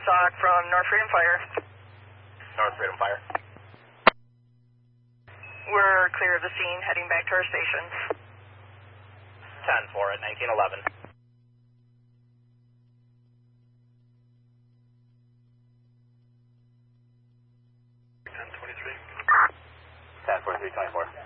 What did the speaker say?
SOC from North Freedom Fire. North Freedom Fire. We're clear of the scene, heading back to our stations. 10-4 at 1911. Ten 23. 10-4, 324.